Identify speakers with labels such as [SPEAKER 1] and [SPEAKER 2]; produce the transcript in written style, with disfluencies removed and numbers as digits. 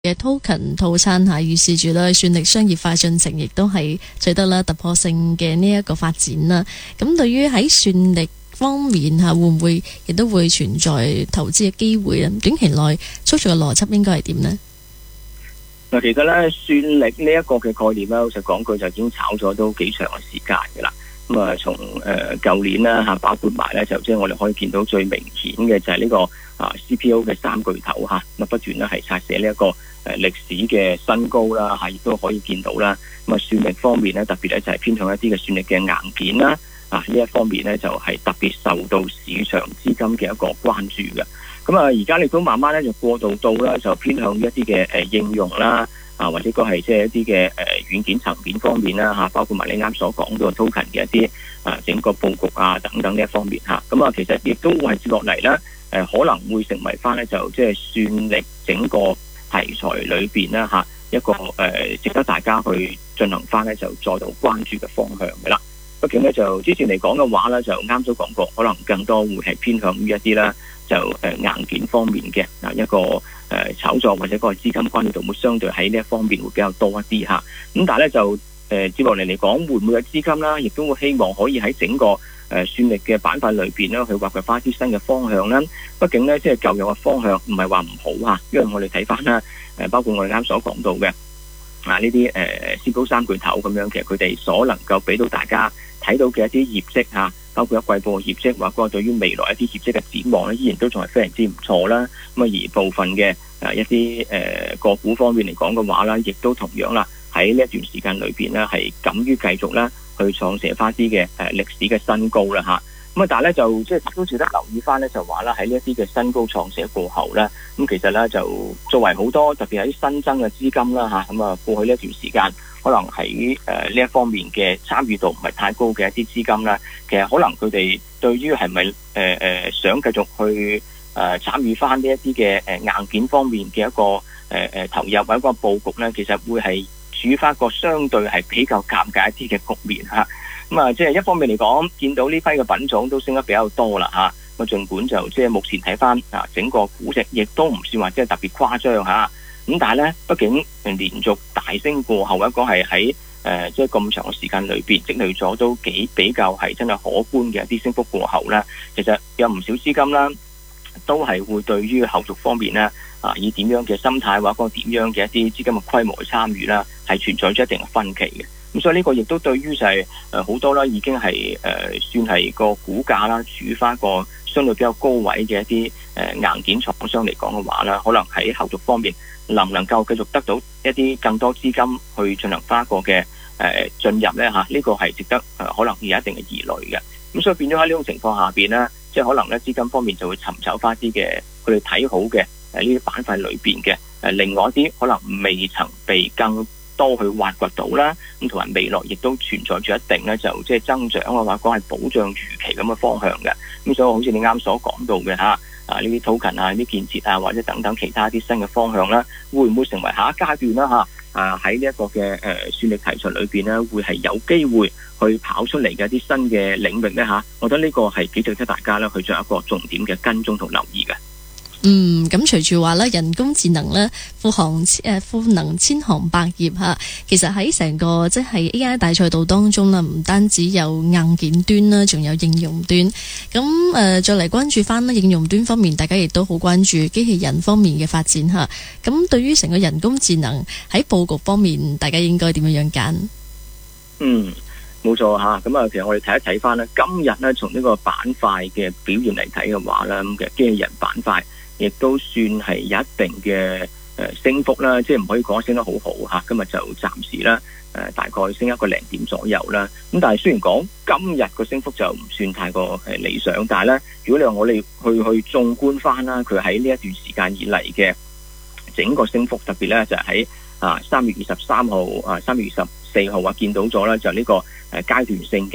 [SPEAKER 1] 嘅 token 套餐下，預示住咧算力商業化進程亦都係取得啦突破性嘅呢一個發展啦。咁對於喺算力方面會唔會亦都會存在投資嘅機會咧？短期內操作嘅邏輯應該係點呢？
[SPEAKER 2] 嗱，其實咧算力呢一個嘅概念咧，老實講句就已經炒咗都幾長嘅時間㗎啦。咁啊，從舊年啦嚇，包括埋咧就即係我哋可以見到最明顯嘅就係呢個CPO 嘅三巨頭嚇，咁啊不斷咧係刷寫呢一個歷史嘅新高啦嚇，亦都可以見到啦。咁啊算力方面咧，特別咧就係偏向一啲嘅算力嘅硬件啦呢一方面咧就係特別受到市場資金嘅一個關注嘅。咁啊而家你都慢慢咧就過渡到啦，就偏向一啲嘅應用啦。或者個係即係一啲嘅軟件層面方面啦嚇，包括埋你啱所講到 token 嘅一啲整個佈局等等呢一方面嚇，咁其實亦都會係接落嚟啦，可能會成為翻咧就即係算力整個題材裏邊啦嚇一個值得大家去進行翻咧就再度關注嘅方向嘅啦。畢竟咧就之前嚟講嘅話咧就啱都講過，可能更多會係偏向於一啲啦就硬件方面嘅一個炒作或者個資金關注度會相對喺呢一方面會比較多一啲嚇。咁但係咧就接落嚟嚟講，會唔會有資金啦？亦都會希望可以喺整個算力嘅板塊裏邊咧，去挖掘翻啲新嘅方向啦。畢竟咧即係舊有嘅方向唔係話唔好嚇，因為我哋睇翻啦包括我哋啱所講到嘅呢啲CPO三巨頭咁樣，其實佢哋所能夠俾到大家睇到嘅一啲業績嚇，包括一季報嘅業績，或者對於未來一啲業績嘅展望咧，依然都仲係非常之唔錯啦。咁而部分嘅一啲個股方面嚟講嘅話啦，亦都同樣啦，喺呢一段時間裏邊咧，係敢於繼續啦去創寫翻啲嘅歷史嘅新高啦嚇。咁但係咧就即係都值得留意翻咧，就話啦喺呢一啲嘅新高創寫過後咧，咁其實咧就作為好多特別係啲新增嘅資金啦嚇，咁過去呢一段時間，可能喺呢一方面嘅參與度唔係太高嘅一啲資金啦，其實可能佢哋對於係咪想繼續去參與翻呢一啲嘅硬件方面嘅一個投入或者一個佈局咧，其實會係處於翻一個相對係比較尷尬一啲嘅局面嚇。咁即係一方面嚟講，見到呢批嘅品種都升得比較多啦嚇。咁儘管就即係目前睇翻整個估值，亦都唔算話即係特別誇張嚇。咁但係咧，畢竟連續大升過後，一個係喺即係咁長嘅時間裏邊積累咗都比較係真係可觀嘅一啲升幅過後咧，其實有唔少資金啦，都係會對於後續方面咧以點樣嘅心態或者點樣嘅一啲資金嘅規模去參與啦，係存在咗一定嘅分歧嘅。咁所以呢個亦都對於就係好多啦，已經係算係個股價啦，處於翻一個相對比較高位嘅一啲硬件廠商嚟講嘅話啦，可能喺後續方面能唔能夠繼續得到一啲更多資金去進行翻一個嘅進入咧嚇？呢個係值得可能有一定嘅疑慮嘅。咁所以變咗喺呢種情況下邊咧，即係可能咧資金方面就會尋找翻啲嘅佢哋睇好嘅呢啲板塊裏邊嘅另外一啲可能未曾被更多去挖掘到啦，咁同埋未來亦都存在住一定咧，就即係增長或者講係保障預期咁嘅方向嘅。咁所以好似你啱所講到嘅嚇，呢啲 token 呢啲建設或者等等其他啲新嘅方向啦，會唔會成為下一階段啦嚇？喺呢一個嘅算力題材裏邊咧，會係有機會去跑出嚟嘅一啲新嘅領域咧嚇？我覺得呢個係幾值得大家咧去做一個重點嘅跟蹤同留意嘅。
[SPEAKER 1] 咁隨住話咧，人工智能咧，賦能千行百業嚇。其實喺成個即係 AI 大賽道當中啦，唔單止有硬件端啦，仲有應用端。咁再嚟關注翻咧應用端方面，大家亦都好關注機器人方面嘅發展嚇。咁對於成個人工智能喺佈局方面，大家應該點樣揀？
[SPEAKER 2] 冇錯嚇。咁其實我哋睇一睇翻咧，今日咧從呢個板塊嘅表現嚟睇嘅話咧，咁嘅機器人板塊亦都算係有一定嘅升幅啦，即係唔可以講升得好好嚇。今日就暫時啦大概升一個0點左右啦。咁但係雖然講今日個升幅就唔算太過理想，但係咧如果你話我哋去縱觀翻啦，佢喺呢一段時間以嚟嘅整個升幅，特別咧就係喺3月23號、3月24號見到咗啦，就呢個階段性嘅